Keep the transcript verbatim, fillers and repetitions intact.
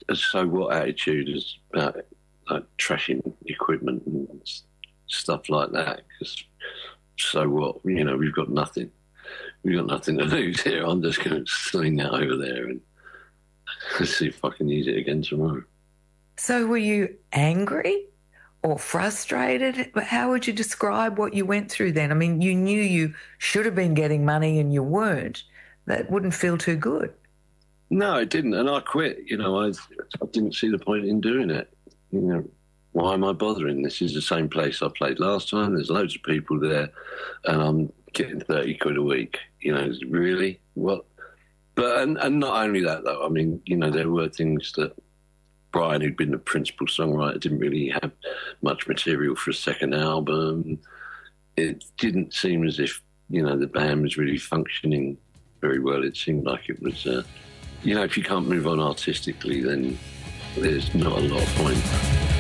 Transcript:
a so what attitude is about like trashing equipment and s- stuff like that. Because so what? You know, we've got nothing. We've got nothing to lose here. I'm just going to sling that over there and see if I can use it again tomorrow. So were you angry or frustrated? How would you describe what you went through then? I mean, you knew you should have been getting money and you weren't. That wouldn't feel too good. No, I didn't, and I quit. You know, I I didn't see the point in doing it. You know, why am I bothering? This is the same place I played last time. There's loads of people there, and I'm getting thirty quid a week. You know, really? What? But and, and not only that though. I mean, you know, there were things that Brian, who'd been the principal songwriter, didn't really have much material for a second album. It didn't seem as if, you know, the band was really functioning very well. It seemed like it was, uh, you know, if you can't move on artistically, then there's not a lot of point.